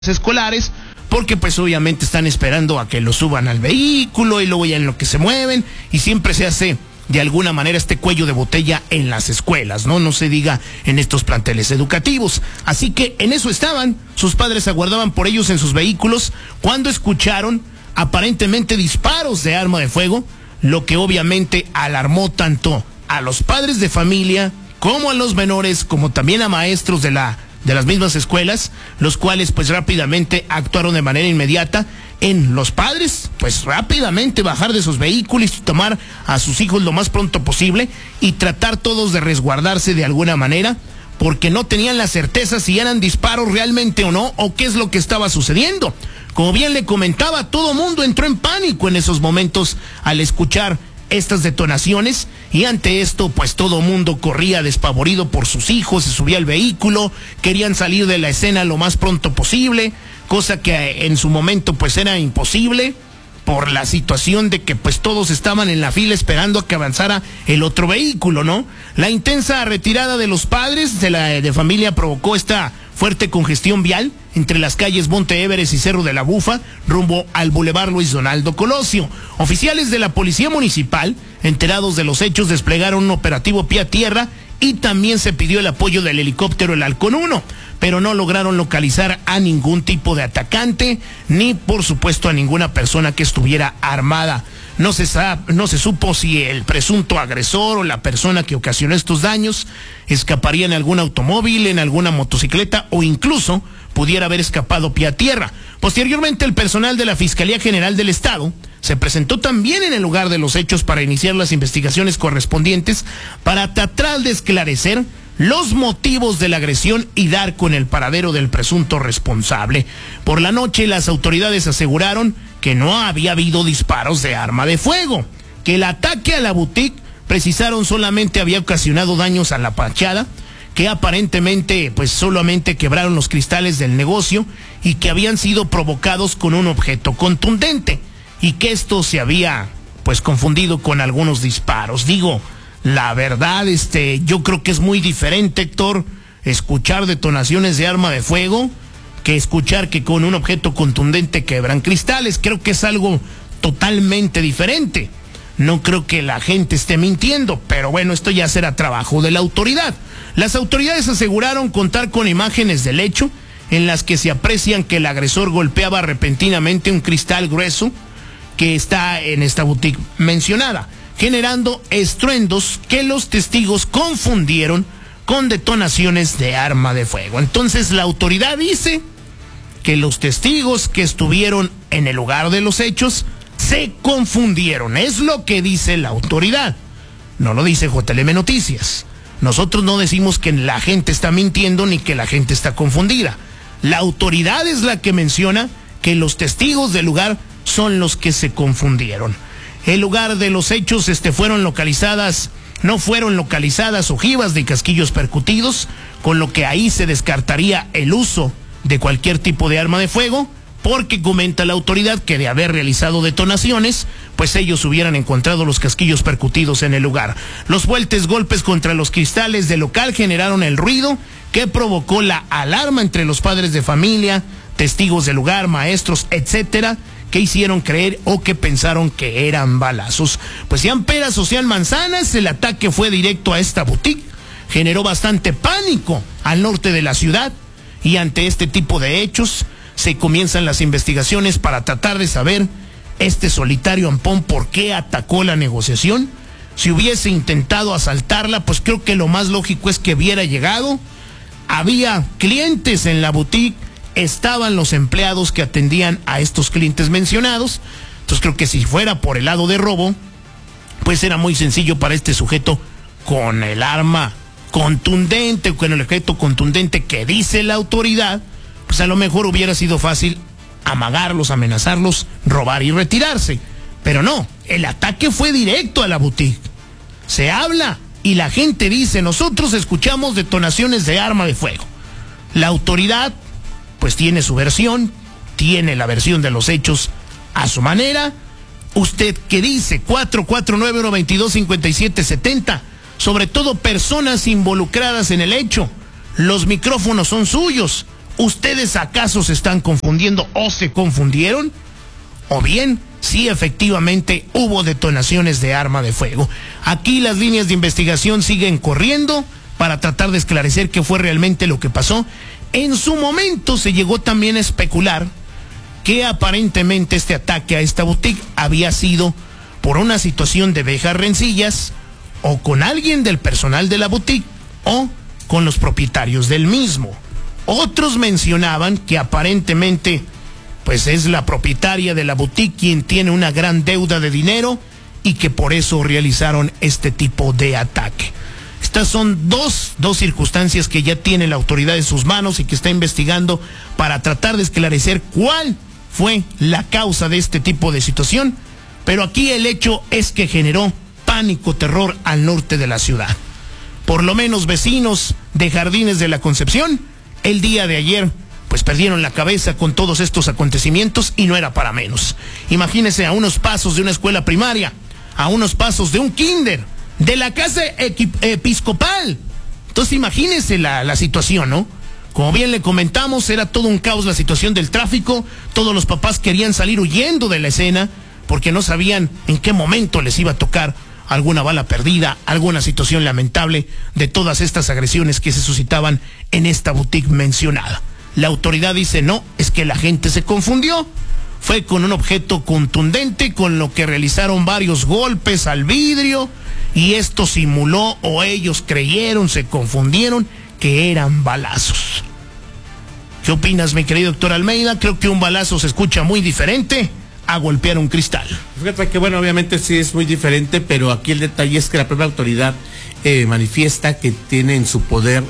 escolares, porque pues obviamente están esperando a que lo suban al vehículo y luego ya en lo que se mueven, y siempre se hace de alguna manera este cuello de botella en las escuelas, no se diga en estos planteles educativos. Así que en eso estaban, sus padres aguardaban por ellos en sus vehículos cuando escucharon aparentemente disparos de arma de fuego, lo que obviamente alarmó tanto a los padres de familia como a los menores, como también a maestros de las mismas escuelas, los cuales pues rápidamente actuaron de manera inmediata en los padres, pues rápidamente bajar de sus vehículos y tomar a sus hijos lo más pronto posible y tratar todos de resguardarse de alguna manera, porque no tenían la certeza si eran disparos realmente o no, o qué es lo que estaba sucediendo. Como bien le comentaba, todo mundo entró en pánico en esos momentos al escuchar estas detonaciones, y ante esto pues todo mundo corría despavorido por sus hijos, se subía al vehículo, querían salir de la escena lo más pronto posible, cosa que en su momento pues era imposible por la situación de que pues todos estaban en la fila esperando a que avanzara el otro vehículo, ¿no? La intensa retirada de los padres de familia provocó esta fuerte congestión vial entre las calles Monte Everest y Cerro de la Bufa, rumbo al Boulevard Luis Donaldo Colosio. Oficiales de la Policía Municipal, enterados de los hechos, desplegaron un operativo pie a tierra y también se pidió el apoyo del helicóptero El Halcón 1, pero no lograron localizar a ningún tipo de atacante, ni por supuesto a ninguna persona que estuviera armada. No se supo si el presunto agresor o la persona que ocasionó estos daños escaparía en algún automóvil, en alguna motocicleta, o incluso pudiera haber escapado pie a tierra. Posteriormente, el personal de la Fiscalía General del Estado se presentó también en el lugar de los hechos para iniciar las investigaciones correspondientes para tratar de esclarecer los motivos de la agresión y dar con el paradero del presunto responsable. Por la noche, las autoridades aseguraron que no había habido disparos de arma de fuego, que el ataque a la boutique, precisaron, solamente había ocasionado daños a la fachada, que aparentemente pues solamente quebraron los cristales del negocio y que habían sido provocados con un objeto contundente y que esto se había pues confundido con algunos disparos. Digo, la verdad, yo creo que es muy diferente, Héctor, escuchar detonaciones de arma de fuego que escuchar que con un objeto contundente quebran cristales. Creo que es algo totalmente diferente. No creo que la gente esté mintiendo, pero bueno, esto ya será trabajo de la autoridad. Las autoridades aseguraron contar con imágenes del hecho en las que se aprecian que el agresor golpeaba repentinamente un cristal grueso que está en esta boutique mencionada, generando estruendos que los testigos confundieron con detonaciones de arma de fuego. Entonces la autoridad dice que los testigos que estuvieron en el lugar de los hechos se confundieron. Es lo que dice la autoridad. No lo dice JLM Noticias. Nosotros no decimos que la gente está mintiendo ni que la gente está confundida. La autoridad es la que menciona que los testigos del lugar son los que se confundieron. El lugar de los hechos no fueron localizadas ojivas de casquillos percutidos, con lo que ahí se descartaría el uso de cualquier tipo de arma de fuego, porque comenta la autoridad que de haber realizado detonaciones, pues ellos hubieran encontrado los casquillos percutidos en el lugar. Los fuertes golpes contra los cristales del local generaron el ruido que provocó la alarma entre los padres de familia, testigos del lugar, maestros, etcétera, que hicieron creer o que pensaron que eran balazos. Pues sean peras o sean manzanas, el ataque fue directo a esta boutique, generó bastante pánico al norte de la ciudad, y ante este tipo de hechos se comienzan las investigaciones para tratar de saber este solitario ampón por qué atacó la negociación. Si hubiese intentado asaltarla, pues creo que lo más lógico es que hubiera llegado, había clientes en la boutique, estaban los empleados que atendían a estos clientes mencionados. Entonces creo que si fuera por el lado de robo, pues era muy sencillo para este sujeto con el arma contundente, con el objeto contundente que dice la autoridad, pues a lo mejor hubiera sido fácil amagarlos, amenazarlos, robar y retirarse. Pero no, el ataque fue directo a la boutique. Se habla y la gente dice, nosotros escuchamos detonaciones de arma de fuego. La autoridad pues tiene su versión, tiene la versión de los hechos a su manera. ¿Usted qué dice? 449-122-5770. Sobre todo personas involucradas en el hecho. Los micrófonos son suyos. ¿Ustedes acaso se están confundiendo o se confundieron? O bien, sí efectivamente hubo detonaciones de arma de fuego. Aquí las líneas de investigación siguen corriendo para tratar de esclarecer qué fue realmente lo que pasó. En su momento se llegó también a especular que aparentemente este ataque a esta boutique había sido por una situación de viejas rencillas, o con alguien del personal de la boutique, o con los propietarios del mismo. Otros mencionaban que aparentemente pues es la propietaria de la boutique quien tiene una gran deuda de dinero y que por eso realizaron este tipo de ataque. Estas son dos circunstancias que ya tiene la autoridad en sus manos y que está investigando para tratar de esclarecer cuál fue la causa de este tipo de situación. Pero aquí el hecho es que generó pánico, terror al norte de la ciudad. Por lo menos vecinos de Jardines de la Concepción, el día de ayer, pues perdieron la cabeza con todos estos acontecimientos y no era para menos. Imagínense, a unos pasos de una escuela primaria, a unos pasos de un kinder, de la casa episcopal. Entonces imagínense la situación, ¿no? Como bien le comentamos, era todo un caos la situación del tráfico. Todos los papás querían salir huyendo de la escena porque no sabían en qué momento les iba a tocar alguna bala perdida, alguna situación lamentable de todas estas agresiones que se suscitaban en esta boutique mencionada. La autoridad dice no, es que la gente se confundió. Fue con un objeto contundente con lo que realizaron varios golpes al vidrio y esto simuló, o ellos creyeron, se confundieron, que eran balazos. ¿Qué opinas, mi querido doctor Almeida? Creo que un balazo se escucha muy diferente a golpear un cristal. Fíjate que bueno, obviamente sí es muy diferente, pero aquí el detalle es que la propia autoridad manifiesta que tiene en su poder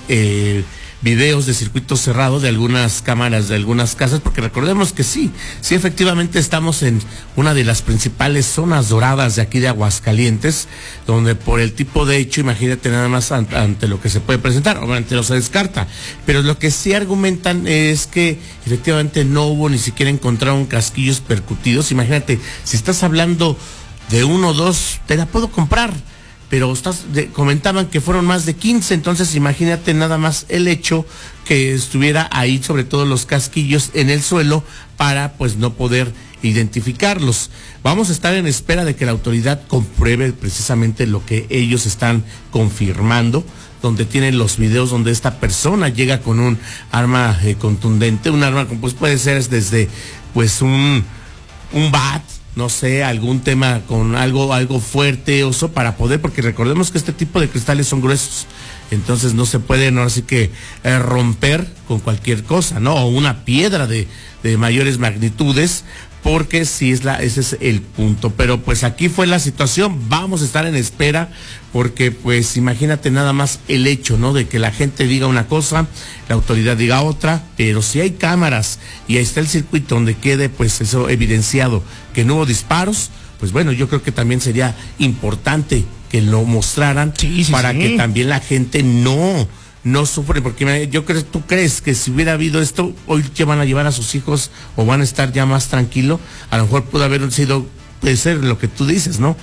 videos de circuito cerrado de algunas cámaras de algunas casas, porque recordemos que sí efectivamente estamos en una de las principales zonas doradas de aquí de Aguascalientes, donde por el tipo de hecho, imagínate nada más ante lo que se puede presentar, obviamente no se descarta, pero lo que sí argumentan es que efectivamente no hubo ni siquiera encontraron casquillos percutidos. Imagínate, si estás hablando de 1 o 2, te la puedo comprar, pero comentaban que fueron más de 15, entonces imagínate nada más el hecho que estuviera ahí, sobre todo los casquillos en el suelo, para pues no poder identificarlos. Vamos a estar en espera de que la autoridad compruebe precisamente lo que ellos están confirmando, donde tienen los videos donde esta persona llega con un arma contundente, un arma pues puede ser desde pues un bat, no sé, algún tema con algo fuerte, para poder, porque recordemos que este tipo de cristales son gruesos, entonces no se pueden ahora sí que romper con cualquier cosa, ¿no? O una piedra de mayores magnitudes, porque sí ese es el punto. Pero pues aquí fue la situación, vamos a estar en espera, porque pues imagínate nada más el hecho, ¿no? De que la gente diga una cosa, la autoridad diga otra, pero si hay cámaras y ahí está el circuito donde quede pues eso evidenciado que no hubo disparos, pues bueno, yo creo que también sería importante que lo mostraran para que también la gente no sufre, porque ¿tú crees que si hubiera habido esto, hoy ya van a llevar a sus hijos o van a estar ya más tranquilo? A lo mejor puede haber sido, puede ser lo que tú dices, ¿no?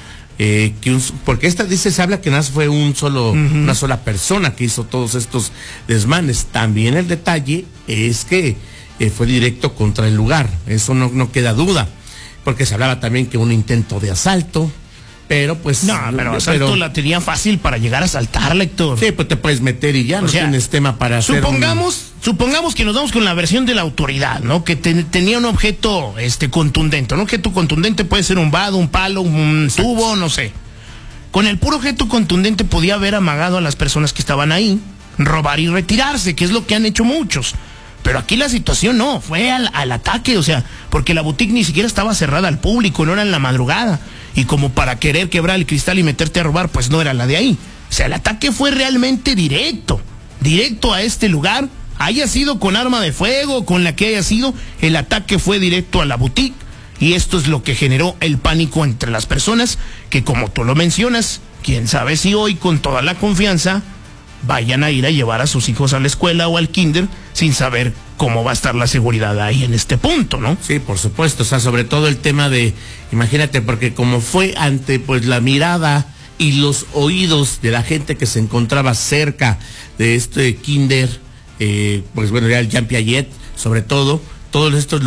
Porque se habla que nada más fue una sola persona que hizo todos estos desmanes. También el detalle es que fue directo contra el lugar, eso no queda duda, porque se hablaba también que un intento de asalto. Pero pues... No, pero asalto la tenía fácil para llegar a asaltarla, Héctor. Sí, pues te puedes meter y ya no tienes tema para hacer... Supongamos que nos vamos con la versión de la autoridad, ¿no? Que tenía un objeto contundente. Un objeto contundente puede ser un vado, un palo, un tubo, no sé. Con el puro objeto contundente podía haber amagado a las personas que estaban ahí, robar y retirarse, que es lo que han hecho muchos. Pero aquí la situación no, fue al ataque, o sea, porque la boutique ni siquiera estaba cerrada al público, no era en la madrugada. Y como para querer quebrar el cristal y meterte a robar, pues no era la de ahí. O sea, el ataque fue realmente directo a este lugar, haya sido con arma de fuego, con la que haya sido, el ataque fue directo a la boutique. Y esto es lo que generó el pánico entre las personas, que como tú lo mencionas, quién sabe si hoy con toda la confianza vayan a ir a llevar a sus hijos a la escuela o al kinder sin saber cómo va a estar la seguridad ahí en este punto, ¿no? Sí, por supuesto, o sea, sobre todo el tema de, imagínate, porque como fue ante pues la mirada y los oídos de la gente que se encontraba cerca de este kinder, pues bueno, ya el Jean Piaget, sobre todo, todos estos